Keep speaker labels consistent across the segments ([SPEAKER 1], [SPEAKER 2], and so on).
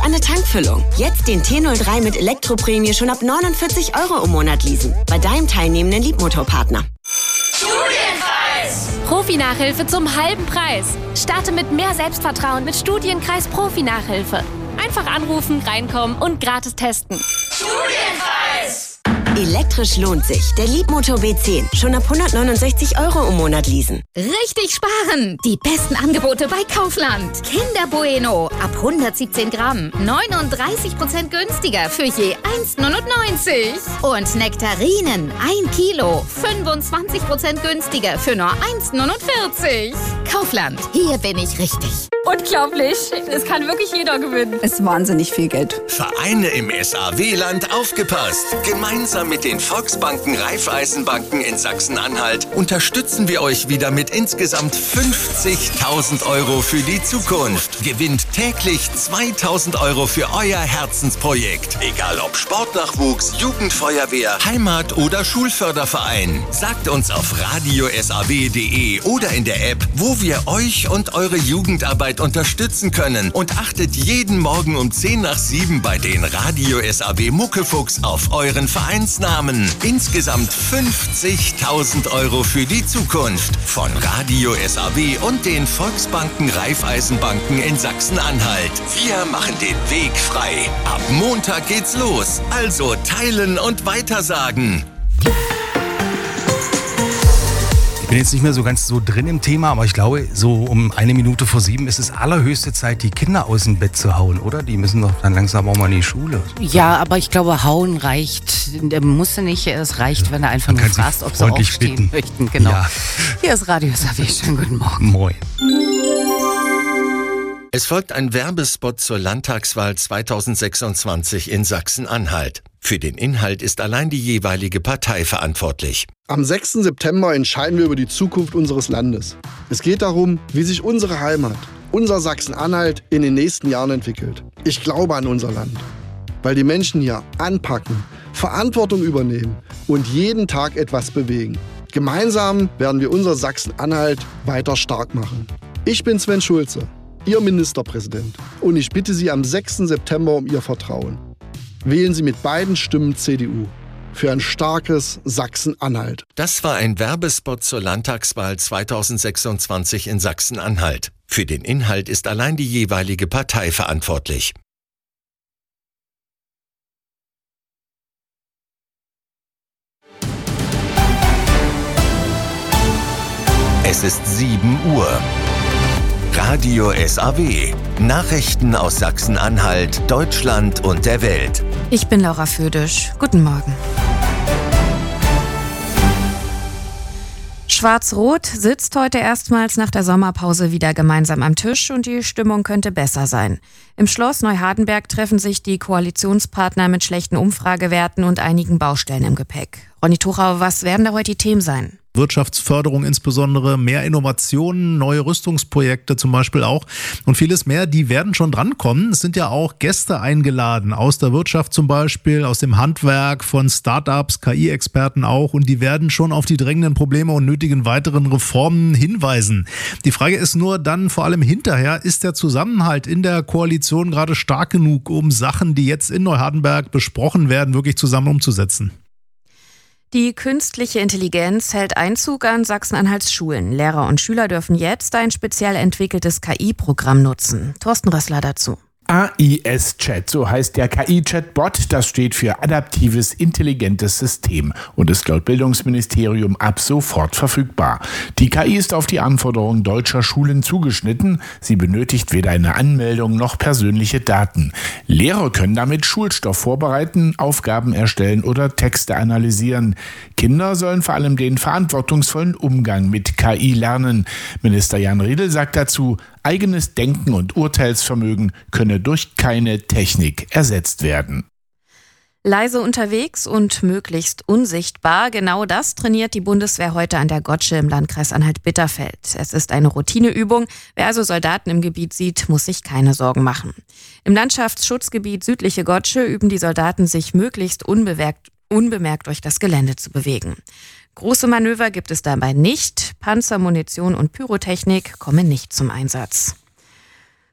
[SPEAKER 1] an eine Tankfüllung. Jetzt den T03 mit Elektroprämie schon ab 49 € im Monat leasen. Bei deinem teilnehmenden Liebmotorpartner.
[SPEAKER 2] Studienkreis! Profi-Nachhilfe zum halben Preis. Starte mit mehr Selbstvertrauen mit Studienkreis Profi-Nachhilfe. Einfach anrufen, reinkommen und gratis testen.
[SPEAKER 1] Studienkreis! Elektrisch lohnt sich. Der Liebmotor B10. Schon ab 169 € im Monat leasen.
[SPEAKER 3] Richtig sparen! Die besten Angebote bei Kaufland. Kinder Bueno ab 117 Gramm. 39% günstiger für je 1,99. Und Nektarinen 1 Kilo. 25% günstiger für nur 1,49. Kaufland. Hier bin ich richtig.
[SPEAKER 2] Unglaublich. Es kann wirklich jeder gewinnen.
[SPEAKER 4] Ist wahnsinnig viel Geld.
[SPEAKER 5] Vereine im SAW-Land aufgepasst. Gemeinsam mit den Volksbanken, Raiffeisenbanken in Sachsen-Anhalt unterstützen wir euch wieder mit insgesamt 50.000 € für die Zukunft. Gewinnt täglich 2.000 € für euer Herzensprojekt. Egal ob Sportnachwuchs, Jugendfeuerwehr, Heimat- oder Schulförderverein. Sagt uns auf radiosaw.de oder in der App, wo wir euch und eure Jugendarbeit unterstützen können. Und achtet jeden Morgen um 6:10 bei den Radio SAW Muckefuchs auf euren Vereinsnamen. Insgesamt 50.000 € für die Zukunft. Von Radio SAW und den Volksbanken Raiffeisenbanken in Sachsen-Anhalt. Wir machen den Weg frei. Ab Montag geht's los. Also teilen und weitersagen.
[SPEAKER 6] Ich bin jetzt nicht mehr so ganz so drin im Thema, aber ich glaube, so um 6:01 ist es allerhöchste Zeit, die Kinder aus dem Bett zu hauen, oder? Die müssen doch dann langsam auch mal in die Schule.
[SPEAKER 7] Ja, aber ich glaube, hauen reicht. Musst du nicht, es reicht, wenn du einfach nur fragst, ob sie aufstehen möchten. Genau. Ja. Hier ist Radio SAW. Schönen guten Morgen.
[SPEAKER 6] Moin.
[SPEAKER 5] Es folgt ein Werbespot zur Landtagswahl 2026 in Sachsen-Anhalt. Für den Inhalt ist allein die jeweilige Partei verantwortlich.
[SPEAKER 8] Am 6. September entscheiden wir über die Zukunft unseres Landes. Es geht darum, wie sich unsere Heimat, unser Sachsen-Anhalt in den nächsten Jahren entwickelt. Ich glaube an unser Land, weil die Menschen hier anpacken, Verantwortung übernehmen und jeden Tag etwas bewegen. Gemeinsam werden wir unser Sachsen-Anhalt weiter stark machen. Ich bin Sven Schulze, Ihr Ministerpräsident, und ich bitte Sie am 6. September um Ihr Vertrauen. Wählen Sie mit beiden Stimmen CDU für ein starkes Sachsen-Anhalt.
[SPEAKER 5] Das war ein Werbespot zur Landtagswahl 2026 in Sachsen-Anhalt. Für den Inhalt ist allein die jeweilige Partei verantwortlich. Es ist 7 Uhr. Radio SAW. Nachrichten aus Sachsen-Anhalt, Deutschland und der Welt.
[SPEAKER 9] Ich bin Laura Födisch. Guten Morgen. Schwarz-Rot sitzt heute erstmals nach der Sommerpause wieder gemeinsam am Tisch und die Stimmung könnte besser sein. Im Schloss Neuhardenberg treffen sich die Koalitionspartner mit schlechten Umfragewerten und einigen Baustellen im Gepäck. Ronny Tuchau, was werden da heute die Themen sein?
[SPEAKER 10] Wirtschaftsförderung insbesondere, mehr Innovationen, neue Rüstungsprojekte zum Beispiel auch und vieles mehr, die werden schon drankommen. Es sind ja auch Gäste eingeladen, aus der Wirtschaft zum Beispiel, aus dem Handwerk, von Startups, KI-Experten auch, und die werden schon auf die drängenden Probleme und nötigen weiteren Reformen hinweisen. Die Frage ist nur dann vor allem hinterher, ist der Zusammenhalt in der Koalition gerade stark genug, um Sachen, die jetzt in Neuhardenberg besprochen werden, wirklich zusammen umzusetzen?
[SPEAKER 9] Die künstliche Intelligenz hält Einzug an Sachsen-Anhalts Schulen. Lehrer und Schüler dürfen jetzt ein speziell entwickeltes KI-Programm nutzen. Thorsten Rössler dazu.
[SPEAKER 11] AIS-Chat, so heißt der KI-Chatbot, das steht für Adaptives Intelligentes System und ist laut Bildungsministerium ab sofort verfügbar. Die KI ist auf die Anforderungen deutscher Schulen zugeschnitten. Sie benötigt weder eine Anmeldung noch persönliche Daten. Lehrer können damit Schulstoff vorbereiten, Aufgaben erstellen oder Texte analysieren. Kinder sollen vor allem den verantwortungsvollen Umgang mit KI lernen. Minister Jan Riedel sagt dazu, eigenes Denken und Urteilsvermögen könne durch keine Technik ersetzt werden.
[SPEAKER 9] Leise unterwegs und möglichst unsichtbar, genau das trainiert die Bundeswehr heute an der Gotsche im Landkreis Anhalt-Bitterfeld. Es ist eine Routineübung. Wer also Soldaten im Gebiet sieht, muss sich keine Sorgen machen. Im Landschaftsschutzgebiet Südliche Gotsche üben die Soldaten, sich möglichst unbemerkt durch das Gelände zu bewegen. Große Manöver gibt es dabei nicht. Panzer, Munition und Pyrotechnik kommen nicht zum Einsatz.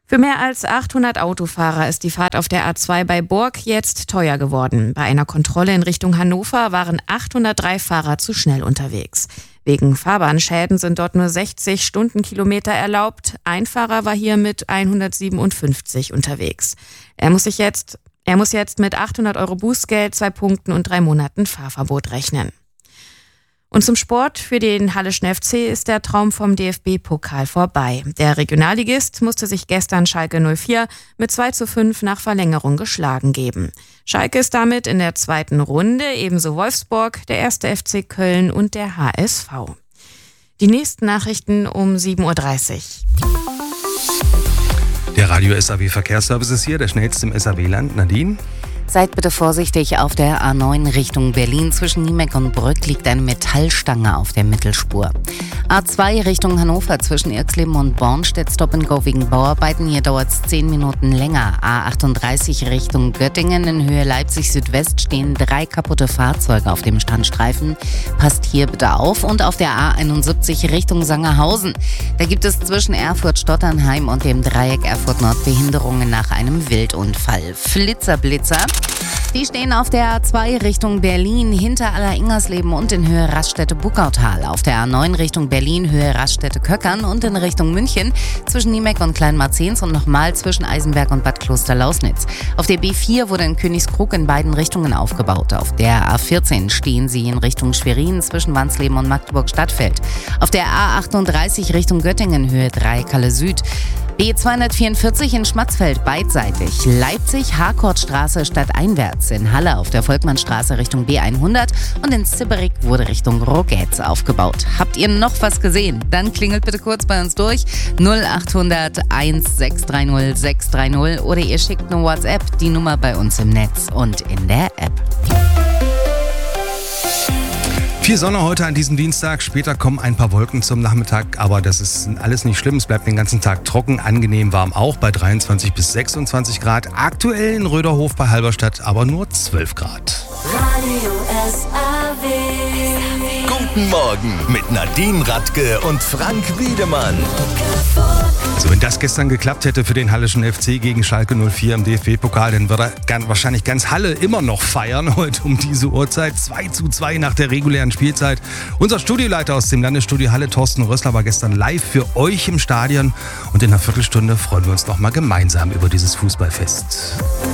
[SPEAKER 9] Für mehr als 800 Autofahrer ist die Fahrt auf der A2 bei Bork jetzt teuer geworden. Bei einer Kontrolle in Richtung Hannover waren 803 Fahrer zu schnell unterwegs. Wegen Fahrbahnschäden sind dort nur 60 Stundenkilometer erlaubt. Ein Fahrer war hier mit 157 unterwegs. Er muss jetzt mit 800 Euro Bußgeld, 2 Punkten und 3 Monaten Fahrverbot rechnen. Und zum Sport. Für den Halleschen FC ist der Traum vom DFB-Pokal vorbei. Der Regionalligist musste sich gestern Schalke 04 mit 2:5 nach Verlängerung geschlagen geben. Schalke ist damit in der 2. Runde, ebenso Wolfsburg, der 1. FC Köln und der HSV. Die nächsten Nachrichten um 7:30 Uhr.
[SPEAKER 6] Der Radio SAW Verkehrsservice ist hier, der schnellste im SAW-Land. Nadine?
[SPEAKER 7] Seid bitte vorsichtig, auf der A9 Richtung Berlin. Zwischen Niemeck und Brück liegt eine Metallstange auf der Mittelspur. A2 Richtung Hannover zwischen Irxleben und Bornstedt, Stop-and-Go wegen Bauarbeiten. Hier dauert es 10 Minuten länger. A38 Richtung Göttingen in Höhe Leipzig Südwest stehen 3 kaputte Fahrzeuge auf dem Standstreifen. Passt hier bitte auf. Und auf der A71 Richtung Sangerhausen. Da gibt es zwischen Erfurt-Stotternheim und dem Dreieck Erfurt-Nord Behinderungen nach einem Wildunfall. Blitzer. Die stehen auf der A2 Richtung Berlin, hinter Aller-Ingersleben und in Höhe Raststätte-Buckautal. Auf der A9 Richtung Berlin, Höhe Raststätte-Köckern und in Richtung München zwischen Niemeck und Kleinmarzens und nochmal zwischen Eisenberg und Bad Kloster-Lausnitz. Auf der B4 wurde in Königskrug in beiden Richtungen aufgebaut. Auf der A14 stehen sie in Richtung Schwerin zwischen Wansleben und Magdeburg-Stadtfeld. Auf der A38 Richtung Göttingen, Höhe Kalle Süd. B244 in Schmatzfeld beidseitig. Leipzig, Harkortstraße stadteinwärts. In Halle auf der Volkmannstraße Richtung B100 und in Zipperich wurde Richtung Rogetz aufgebaut. Habt ihr noch was gesehen? Dann klingelt bitte kurz bei uns durch 0800 1630 630 oder ihr schickt eine WhatsApp, die Nummer bei uns im Netz und in der App.
[SPEAKER 6] Viel Sonne heute an diesem Dienstag. Später kommen ein paar Wolken zum Nachmittag, aber das ist alles nicht schlimm. Es bleibt den ganzen Tag trocken, angenehm warm auch bei 23 bis 26 Grad. Aktuell in Röderhof bei Halberstadt aber nur 12 Grad.
[SPEAKER 5] Radio SAW. Guten Morgen mit Nadine Radke und Frank Wiedemann.
[SPEAKER 6] So, wenn das gestern geklappt hätte für den Halleschen FC gegen Schalke 04 im DFB-Pokal, dann würde wahrscheinlich ganz Halle immer noch feiern heute um diese Uhrzeit. 2:2 nach der regulären Spielzeit. Unser Studioleiter aus dem Landesstudio Halle, Thorsten Rössler, war gestern live für euch im Stadion. Und in einer Viertelstunde freuen wir uns noch mal gemeinsam über dieses Fußballfest.